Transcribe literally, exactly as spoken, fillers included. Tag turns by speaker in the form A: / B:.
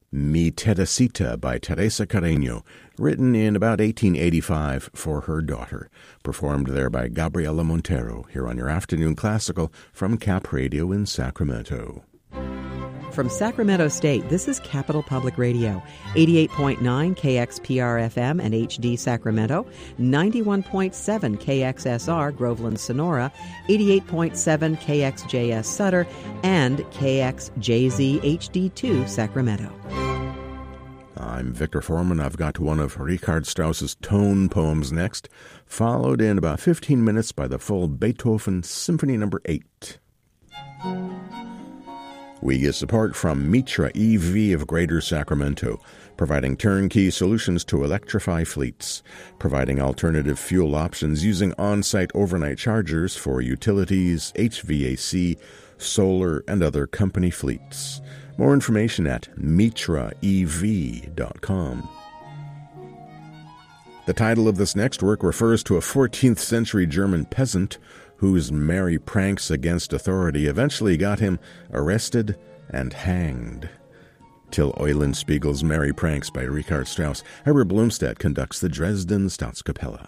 A: Mi Teresita by Teresa Carreño, written in about eighteen eighty-five for her daughter. Performed there by Gabriela Montero, here on your Afternoon Classical from Cap Radio in Sacramento.
B: From Sacramento State, this is Capital Public Radio, eighty-eight point nine K X P R F M and H D Sacramento, ninety-one point seven K X S R Groveland Sonora, eighty-eight point seven K X J S Sutter, and K X J Z H D two Sacramento.
A: I'm Victor Foreman. I've got one of Richard Strauss's tone poems next, followed in about fifteen minutes by the full Beethoven Symphony Number eight. We get support from Mitra E V of Greater Sacramento, providing turnkey solutions to electrify fleets, providing alternative fuel options using on-site overnight chargers for utilities, H V A C, solar, and other company fleets. More information at mitra e v dot com. The title of this next work refers to a fourteenth century German peasant whose merry pranks against authority eventually got him arrested and hanged. Till Eulenspiegel's Merry Pranks by Richard Strauss, Herbert Blomstedt conducts the Dresden Staatskapelle.